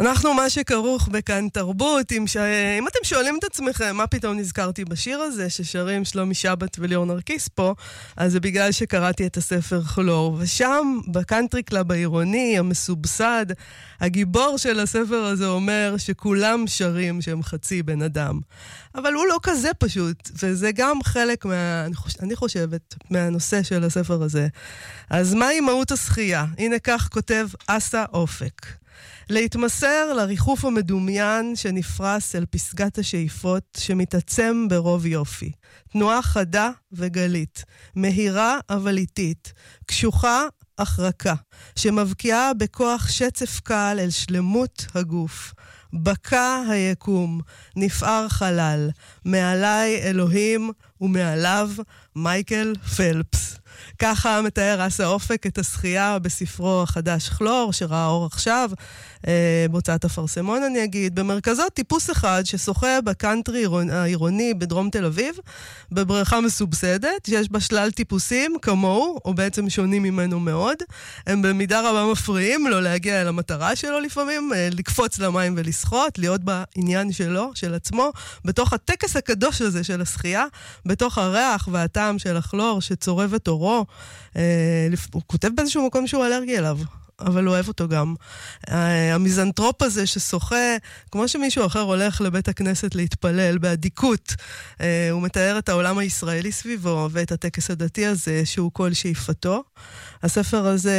אנחנו מה שכרוך בכאן תרבות, אם אתם שואלים את עצמכם מה פתאום נזכרתי בשיר הזה ששרים שלומי שבת וליאור נרקיס פה, אז זה בגלל שקראתי את הספר חלור, ושם בקאנטרי קלאב העירוני המסובסד, הגיבור של הספר הזה אומר שכולם שרים שהם חצי בן אדם, אבל הוא לא כזה פשוט, וזה גם חלק אני חושבת מהנושא של הספר הזה. אז מהי מהות השחייה? הנה כך כותב אסא אופק: להתמסר לריחוף המדומיין שנפרס אל פסגת השאיפות שמתעצם ברוב יופי. תנועה חדה וגלית, מהירה אבל איטית, קשוחה אך רכה, שמבקיעה בכוח שצף קל אל שלמות הגוף. בקע היקום, נפער חלל, מעלי אלוהים ומעליו מייקל פלפס. ככה מתאר אסא אופק את השחייה בספרו החדש חלור, שראה אור עכשיו, בהוצאת אפרסמון אני אגיד. במרכזו טיפוס אחד ששוחה בקאנטרי העירוני בדרום תל אביב, בבריכה מסובסדת, שיש בה שלל טיפוסים כמוהו, או בעצם שונים ממנו מאוד. הם במידה רבה מפריעים לו להגיע אל המטרה שלו לפעמים, לקפוץ למים ולשחות, להיות בעניין שלו, של עצמו, בתוך הטקס הקדוש הזה של השחייה, בתוך הריח והטעם של החלור שצורב את אורו. הוא כותב באיזשהו מקום שהוא אלרגי אליו, אבל הוא אוהב אותו גם. המיזנטרופ הזה ששוחה, כמו שמישהו אחר הולך לבית הכנסת להתפלל באדיקות, הוא מתאר את העולם הישראלי סביבו ואת הטקס הדתי הזה שהוא כל שאיפתו. הספר הזה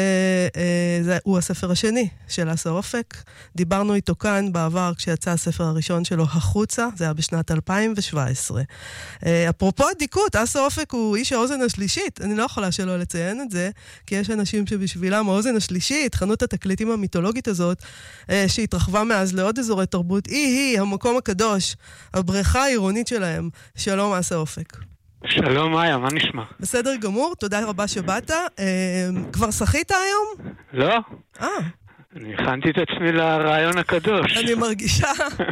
הוא הספר השני של אסא אופק. דיברנו איתו כאן בעבר כשיצא הספר הראשון שלו החוצה, זה היה בשנת 2017. אפרופו אדיקות, אסא אופק הוא איש האוזן השלישית. אני לא יכולה שלא לציין את זה, כי יש אנשים שבשבילם האוזן השלישית, חנות התקליטים המיתולוגית הזאת, שהתרחבה מאז לעוד אזורי תרבות, היא המקום הקדוש, הבריכה העירונית שלהם. שלום אסא אופק. שלום מאיה, מה נשמע? בסדר גמור, תודה רבה שבאת. כבר שחית היום? לא. אני הכנתי את עצמי לרעיון הקדוש. אני מרגישה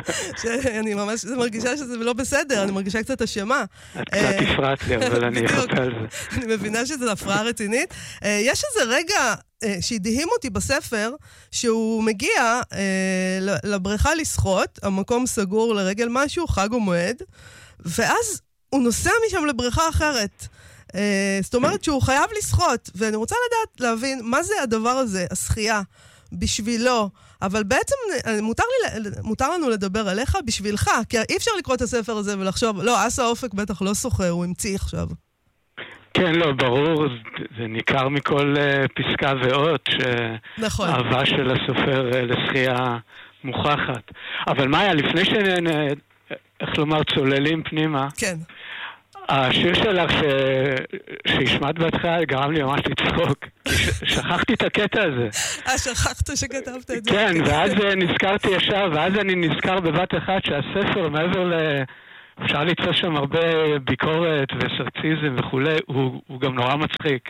שזה לא בסדר, אני מרגישה קצת אשמה. את קצת הפרעת לי, אבל אני אחפה על זה. אני מבינה שזו הפרעה רצינית. יש איזה רגע שהדהים אותי בספר, שהוא מגיע לבריכה לשחות, המקום סגור לרגל משהו, חג או מועד, ואז הוא נוסע משם לבריכה אחרת. זאת אומרת שהוא חייב לשחות, ואני רוצה להבין מה זה הדבר הזה, השחייה, בשבילו. אבל בעצם מותר לנו לדבר עליך בשבילך, כי אי אפשר לקרוא את הספר הזה ולחשוב, לא, אסא אופק בטח לא שוחה, הוא המציא עכשיו. כן, לא, ברור, זה ניכר מכל פסקה ואות, שהאהבה של הסופר לשחייה מוכחת. אבל מאיה, לפני איך לומר, צוללים פנימה. כן. השיר שלך שהשמעת בהתחלה גרם לי ממש לצחוק. שכחתי את הקטע הזה. שכחת שכתבת את זה. כן, ואז נזכרתי ישר, ואז אני נזכר בבת אחת שהספר, מעבר אפשר ליצור שם הרבה ביקורת וסרציזם וכולי, הוא גם נורא מצחיק.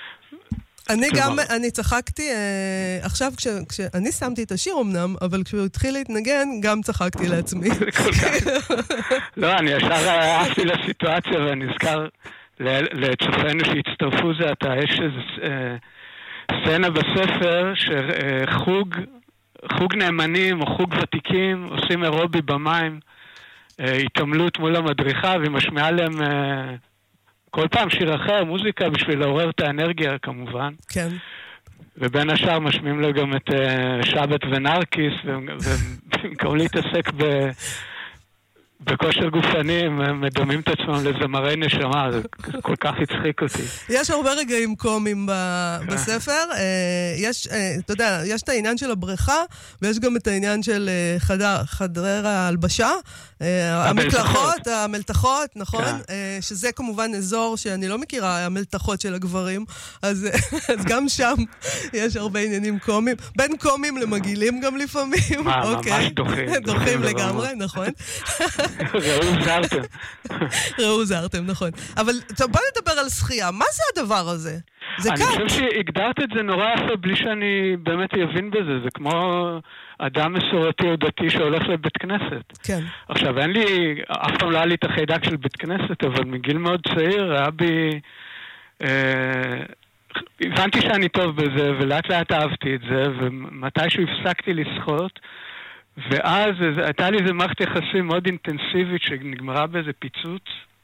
אני צחקתי, עכשיו כשאני שמתי את השיר אמנם, אבל כשהוא התחיל להתנגן, גם צחקתי לעצמי. לא, אני ישר אהבתי לסיטואציה, ואני נזכר לצופינו שהצטרפו זה, יש איזו סצנה בספר, שחוג נאמנים או חוג ותיקים עושים אירובי במים, התעמלות מול המדריכה, והיא משמיעה להם כל פעם שיר אחר, מוזיקה, בשביל לעורר את האנרגיה כמובן. כן. ובין השאר משמיעים לו גם את שבת ונרקיס, ובמקום להתעסק בכושר גופני, הם מדומים את עצמם לזמרי נשמה, זה כל כך הצחיק אותי. יש הרבה רגעים קומיים בספר, אתה יודע, יש את העניין של הבריכה, ויש גם את העניין של חדרי ההלבשה, המלתחות, נכון? שזה כמובן אזור שאני לא מכירה, המלתחות של הגברים, אז גם שם יש הרבה עניינים קומיים, בין קומיים למגילים גם לפעמים. ממש דוחים. דוחים לגמרי, נכון. ראו זרתם, נכון. אבל בוא נדבר על שחייה. מה זה הדבר הזה? זה קאט. אני חושב שהגדרת את זה נורא יפה בלי שאני באמת אבין בזה. זה כמו אדם מסורתי או דתי שהולך לבית כנסת. כן. עכשיו, אף פעם לא היה לי את החיידק של בית כנסת, אבל מגיל מאוד צעיר היה בי... הבנתי שאני טוב בזה, ולאט לאט אהבתי את זה, ומתישהו הפסקתי לשחות, ואז הייתה לי איזו מערכת יחסים מאוד אינטנסיבית שנגמרה באיזה פיצוץ,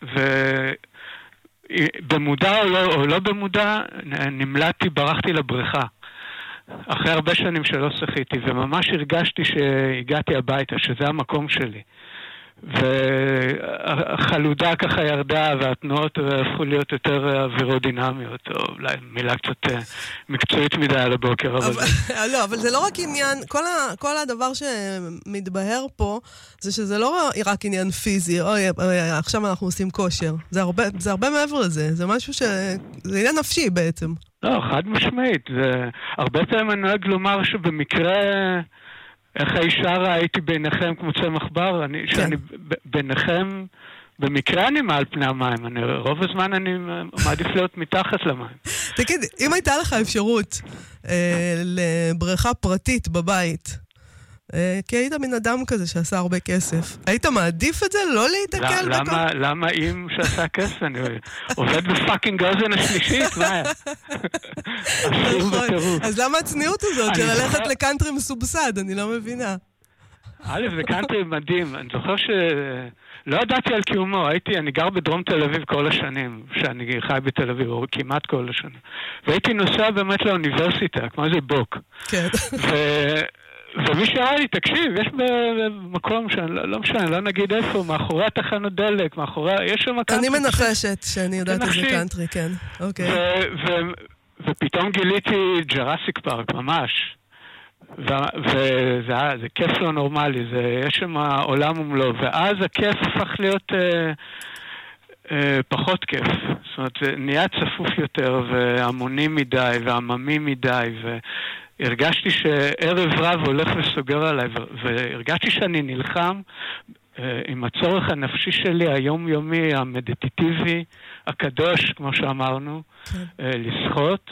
ובמודע או לא במודע, נמלטתי, ברחתי לבריכה. אחרי הרבה שנים שלא שחיתי, וממש הרגשתי שהגעתי הביתה, שזה המקום שלי. והחלודה ככה ירדה, והתנועות הפכו להיות יותר אווירודינמיות, או אולי מילה קצת מקצועית מדי על הבוקר. לא, אבל זה לא רק עניין, כל הדבר שמתבהר פה, זה שזה לא רק עניין פיזי, עכשיו אנחנו עושים כושר. זה הרבה מעבר לזה, זה משהו זה עניין נפשי בעצם. לא, חד משמעית. הרבה פעמים אני נוהג לומר שבמקרה... איך האישה ראיתי ביניכם כמו צמח בר, שאני ביניכם, במקרה אני מעל פני המים, רוב הזמן אני מעדיף להיות מתחת למים. תגיד, אם הייתה לך אפשרות לבריכה פרטית בבית, כי היית מן אדם כזה שעשה הרבה כסף, היית מעדיף את זה? לא להתקל בכל? למה אם שעשה כסף? אני עובד בפאקינג אוזן השלישית, מה היה? נכון, אז למה הצניעות הזאת של ללכת לקאנטרי מסובסד? אני לא מבינה. א', זה קאנטרי מדהים. אני זוכר לא ידעתי על קיומו. אני גר בדרום תל אביב כל השנים, שאני חי בתל אביב, או כמעט כל השנים. והייתי נוסע באמת לאוניברסיטה, כמו איזה בוק. כן. ומי שאמר לי, תקשיב, יש במקום לא משנה, לא נגיד איפה, מאחורי התחנות דלק, יש שם קאנטרי. אני מנחשת שאני יודעת איזה קאנטרי, כן. אוקיי. ופתאום גיליתי ג'רסיק פארק, ממש. וזה כיף לא נורמלי, יש שם עולם ומלוא, ואז הכיף הפך להיות פחות כיף. זאת אומרת, זה נהיה צפוף יותר, והמוני מדי, והעממי מדי, הרגשתי שערב רב הולך וסוגר עליי, והרגשתי שאני נלחם עם הצורך הנפשי שלי, היומיומי, המדיטטיבי, הקדוש, כמו שאמרנו, לשחות,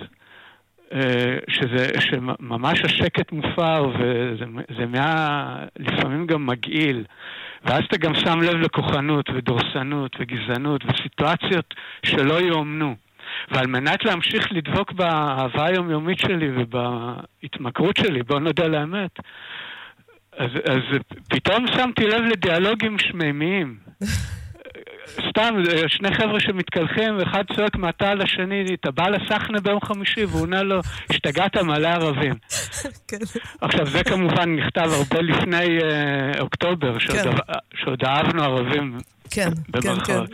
שממש השקט מופר, וזה לפעמים גם מגעיל. ואז אתה גם שם לב לכוחנות ודורסנות וגזענות וסיטואציות שלא יאומנו. ועל מנת להמשיך לדבוק באהבה היומיומית שלי ובהתמכרות שלי, בוא נדע לאמת, אז פתאום שמתי לב לדיאלוגים שמימיים. סתם, שני חבר'ה שמתקלחים, ואחד צועק מעתה לשני, אתה בא לסחנה ביום חמישי, והוא עונה לו, השתגעת מלא ערבים. עכשיו, זה כמובן נכתב הרבה לפני אוקטובר, שעוד אהבנו ערבים במרכאות.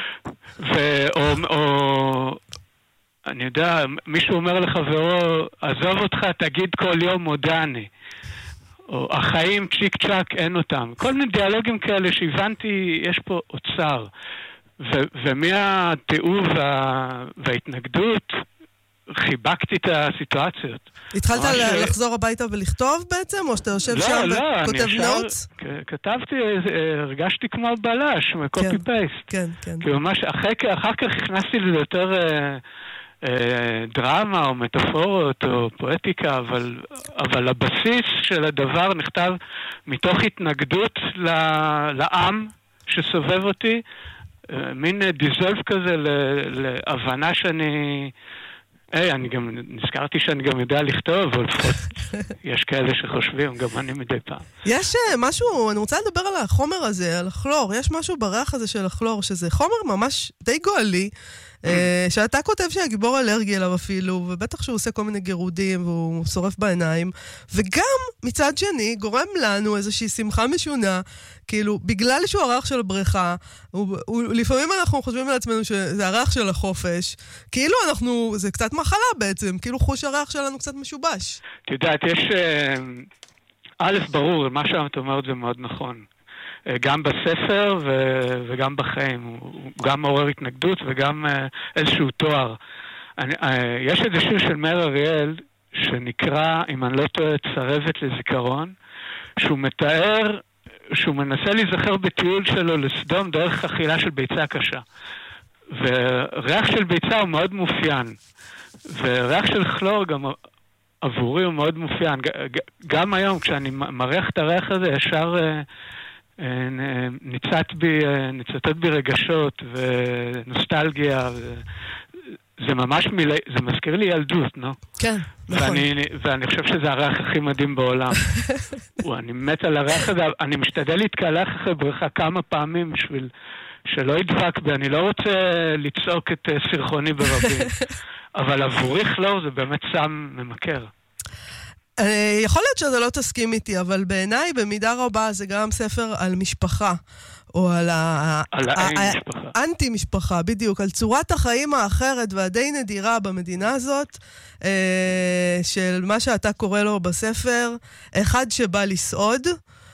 או אני יודע, מישהו אומר לחברו, עזוב אותך, תגיד כל יום מודעני. או החיים צ'יק צ'ק, אין אותם. כל מיני דיאלוגים כאלה שהבנתי, יש פה אוצר. ומהתיאוב וההתנגדות, חיבקתי את הסיטואציות. התחלת לחזור הביתה ולכתוב בעצם? או שאתה יושב שם וכותב נוטס? כתבתי, הרגשתי כמו בלש, מקופי פייסט. כן, כן. כי ממש, אחר כך הכנסתי לזה יותר דרמה או מטאפורות או פואטיקה, אבל הבסיס של הדבר נכתב מתוך התנגדות לעם שסובב אותי, מין דיזולף כזה להבנה שאני... אני גם נזכרתי שאני גם יודע לכתוב, אבל לפחות יש כאלה שחושבים, גם אני מדי פעם. יש משהו, אני רוצה לדבר על החומר הזה, על הכלור, יש משהו בריח הזה של הכלור, שזה חומר ממש די גואלי, שאתה כותב שהגיבור אלרגי אליו אפילו, ובטח שהוא עושה כל מיני גירודים, והוא שורף בעיניים, וגם מצד שני גורם לנו איזושהי שמחה משונה, כאילו, בגלל שהוא הריח של הבריכה, לפעמים אנחנו חושבים על עצמנו שזה הריח של החופש, כאילו זה קצת מחלה בעצם, כאילו חוש הריח שלנו קצת משובש. את יודעת, יש... א', ברור, מה שאת אומרת זה מאוד נכון. גם בספר וגם בחיים. הוא גם מעורר התנגדות וגם איזשהו תואר. יש איזה שיר של מאיר אריאל שנקרא, אם אני לא טועה, צרבת לזיכרון, שהוא מתאר, שהוא מנסה להיזכר בטיול שלו לסדום דרך אכילה של ביצה קשה. וריח של ביצה הוא מאוד מופיין. וריח של כלור גם עבורי הוא מאוד מופיין. גם היום כשאני מריח את הריח הזה ישר... ניצתות בי רגשות ונוסטלגיה, זה ממש זה מזכיר לי ילדות, לא? כן, נכון. ואני חושב שזה הריח הכי מדהים בעולם. אני מת על הריח הזה, אני משתדל להתקלח אחרי בריכה כמה פעמים בשביל שלא ידפק בי, אני לא רוצה לצעוק את סרחוני ברבים. אבל עבורי כלור זה באמת סם ממכר. יכול להיות שזה לא תסכים איתי, אבל בעיניי במידה רבה זה גם ספר על משפחה, או על האנטי משפחה, בדיוק, על צורת החיים האחרת והדי נדירה במדינה הזאת, של מה שאתה קורא לו בספר, אחד שבא לסעוד,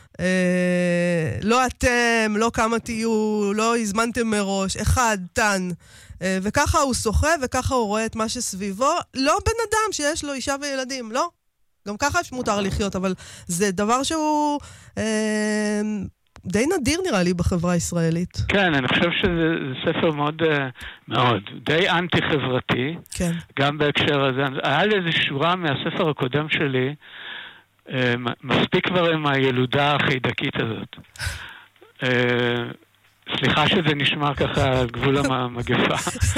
לא אתם, לא כמה תהיו, לא הזמנתם מראש, אחד, תן, וככה הוא שוחה וככה הוא רואה את מה שסביבו, לא בן אדם שיש לו אישה וילדים, לא. גם ככה מותר לחיות, אבל זה דבר שהוא די נדיר נראה לי בחברה הישראלית. כן, אני חושב שזה ספר מאוד, מאוד, די אנטי-חברתי, כן. גם בהקשר הזה. היה לי איזו שורה מהספר הקודם שלי, מספיק כבר עם הילודה החידקית הזאת. סליחה שזה נשמע ככה על גבול המגפה.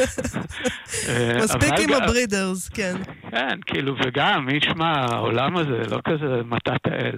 מספיק עם הברידרס, כן. כן, כאילו, וגם, מי ישמע, העולם הזה לא כזה מתת האל.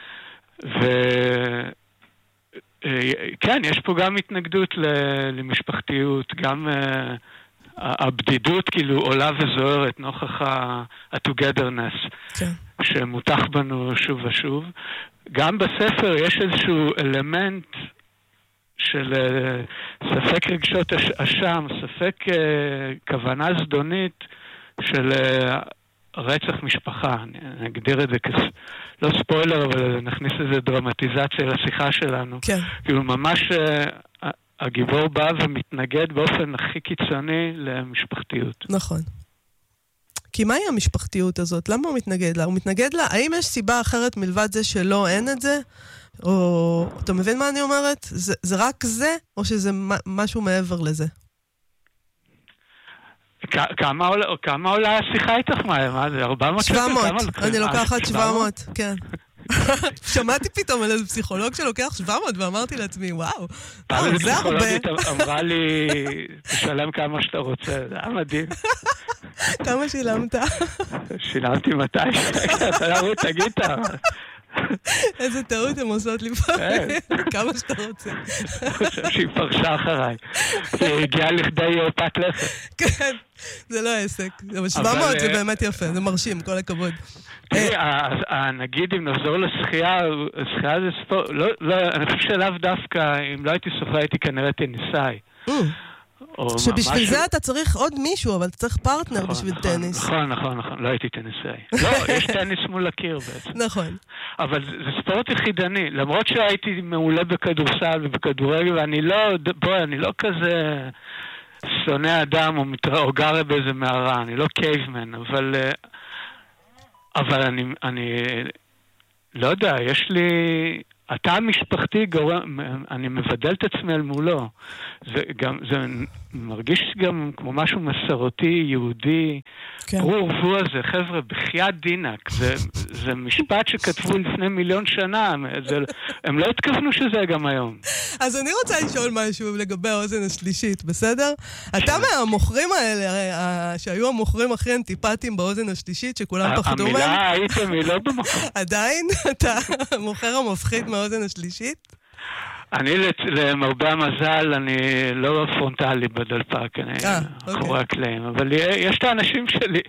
כן, יש פה גם התנגדות למשפחתיות, גם הבדידות כאילו עולה וזוהרת נוכח ה-togetherness שמותח בנו שוב ושוב. גם בספר יש איזשהו אלמנט של ספק רגשות אשם, ספק כוונה זדונית של רצח משפחה. אני אגדיר את זה לא ספוילר, אבל נכניס איזו דרמטיזציה לשיחה שלנו. כן. כאילו ממש הגיבור בא ומתנגד באופן הכי קיצוני למשפחתיות. נכון. כי מהי המשפחתיות הזאת? למה הוא מתנגד לה? הוא מתנגד לה? האם יש סיבה אחרת מלבד זה שלא אין את זה? או אתה מבין מה אני אומרת? זה רק זה? או שזה משהו מעבר לזה? כמה עולה השיחה איתך? מה זה? 400 שקל? 700. אני לוקחת 700, כן. שמעתי פתאום על איזה פסיכולוג שלוקח 700 ואמרתי לעצמי, וואו, זה הרבה. פסיכולוגית אמרה לי, תשלם כמה שאתה רוצה, זה היה מדהים. כמה שילמת? שילמתי 200 שקל, אתה לא רוצה, תגיד אתה. איזה טעות הם עושות לפעמים, כמה שאתה רוצה. אני חושב שהיא פרשה אחריי, היא הגיעה לכדי פת לחם. כן, זה לא עסק, אבל 700 זה באמת יפה, זה מרשים, כל הכבוד. נגיד אם נחזור לשחייה, שחייה זה ספורט, אני חושב שלאו דווקא, אם לא הייתי סופר הייתי כנראה טניסאי. שבשביל זה אתה צריך עוד מישהו, אבל אתה צריך פרטנר בשביל טניס. נכון, לא הייתי טניסאי. לא, יש טניס מול הקיר בעצם. נכון. אבל זה ספורט יחידני, למרות שהייתי מעולה בכדורסל ובכדורגל, ואני לא כזה שונא אדם או גר באיזה מערה, אני לא קייבמן, אבל אני לא יודע, יש לי התא המשפחתי אני מבדל את עצמי על מולו. זה מרגיש גם כמו משהו מסורותי, יהודי. רובו הזה, חבר'ה, בחייאת דינק. זה משפט שכתבו לפני 1,000,000 שנה. הם לא התכוונו שזה גם היום. אז אני רוצה לשאול משהו לגבי האוזן השלישית, בסדר? אתה מהמוכרים האלה, שהיו המוכרים הכי אנטיפטיים באוזן השלישית, שכולם פחדו מהם? המילה הייתם היא לא במקום. עדיין? אתה המוכר המפחיד מהאוזן השלישית? אני למרבה המזל, אני לא פרונטלי בדלפק, אני אחורי הקלעים, אבל יש את האנשים שלי.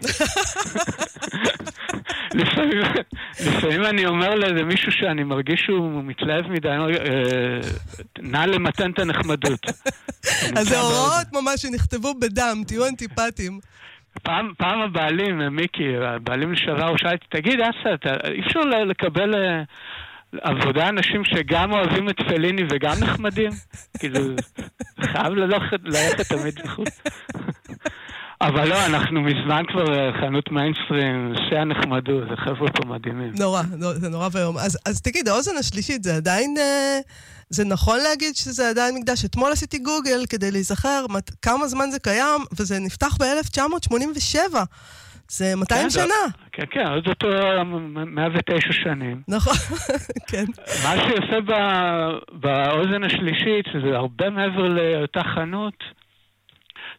לפעמים אני אומר לאיזה מישהו שאני מרגיש שהוא מתלהב מדי, נא למתן את הנחמדות. אז זה הוראות ממש שנכתבו בדם, תהיו אנטיפטיים. פעם הבעלים, מיקי, הבעלים לשעבר, הוא שאלתי, תגיד, אסה, אי אפשר לקבל עבודה אנשים שגם אוהבים את פליני וגם נחמדים? כאילו, חייב ללכת תמיד לחוץ. אבל לא, אנחנו מזמן כבר חנות מיינסטרים, שהנחמדו, זה חבר'ה פה מדהימים. נורא, זה נורא ויום. אז תגיד, האוזן השלישית, זה עדיין, זה נכון להגיד שזה עדיין מקדש? אתמול עשיתי גוגל כדי להיזכר כמה זמן זה קיים, וזה נפתח ב-1987. זה 200 שנה. כן, עוד אותו 109 שנים. נכון, כן. מה שעושה באוזן השלישית, שזה הרבה מעבר לאותה חנות,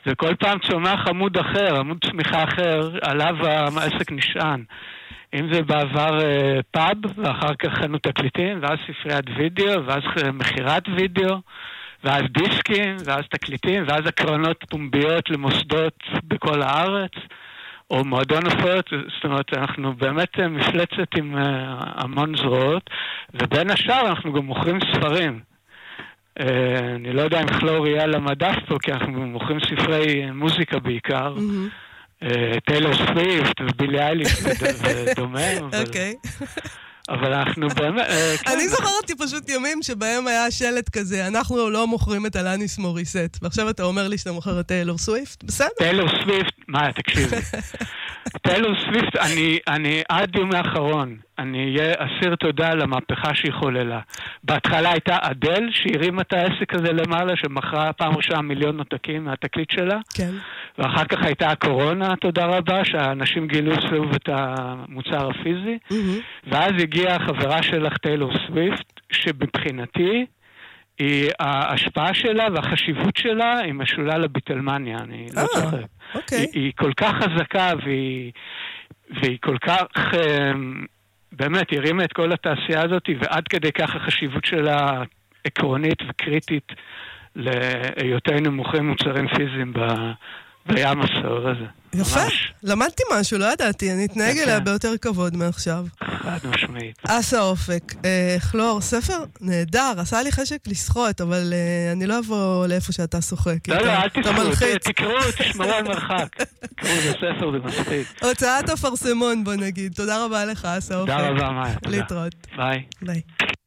וכל פעם צומח עמוד אחר, עמוד צמיחה אחר, עליו העסק נשען. אם זה בעבר פאב, ואחר כך חנות תקליטים, ואז ספריית וידאו, ואז מחירת וידאו, ואז דיסקים, ואז תקליטים, ואז הקרנות פומביות למוסדות בכל הארץ, או מועדון הופעות. זאת אומרת, אנחנו באמת מפלצת עם המון זרועות, ובין השאר אנחנו גם מוכרים ספרים. אני לא יודע אם כלור יהיה על המדף פה, כי אנחנו מוכרים ספרי מוזיקה בעיקר. טיילור סוויפט ובילי אייליש ודומה. אוקיי. אבל אנחנו באמת... אני זוכרתי פשוט ימים שבהם היה שלט כזה, אנחנו לא מוכרים את אלניס מוריסט, ועכשיו אתה אומר לי שאתה מוכר את טיילור סוויפט? בסדר. טיילור סוויפט, מה, תקשיבי. טיילור סוויפט, אני עד יום האחרון, אני אהיה אסיר תודה על המהפכה שהיא חוללה. בהתחלה הייתה אדל, שהרימה את העסק הזה למעלה, שמכרה פעם ראשונה 1,000,000 עותקים מהתקליט שלה. כן. ואחר כך הייתה הקורונה, תודה רבה, שהאנשים גילו סביב את המוצר הפיזי. ואז הגיעה החברה שלך, טיילור סוויפט, שבבחינתי, ההשפעה שלה והחשיבות שלה היא משולה לביטלמניה, אני לא צוחק. אוקיי. היא כל כך חזקה והיא כל כך, באמת, היא הרימה את כל התעשייה הזאת, ועד כדי כך החשיבות שלה עקרונית וקריטית להיותנו מוכרים מוצרים פיזיים בים הסוער הזה. יפה, למדתי משהו, לא ידעתי, אני אתנהג אליה ביותר כבוד מעכשיו. חד משמעית. אסא אופק, כלור, ספר נהדר, עשה לי חשק לשחות, אבל אני לא אבוא לאיפה שאתה שוחק. לא, אל תקראו, תשמרו על מרחק. תקראו, זה ספר, זה מספיק. הוצאת אפרסמון, בוא נגיד. תודה רבה לך, אסא אופק. תודה רבה, מאיה. להתראות. ביי. ביי.